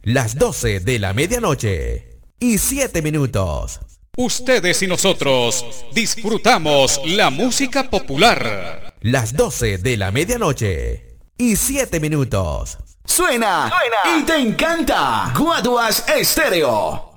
Las 12 de la medianoche y 7 minutos. Ustedes y nosotros disfrutamos la música popular. Las 12 de la medianoche y 7 minutos. Suena y te encanta. Guaduas Estéreo.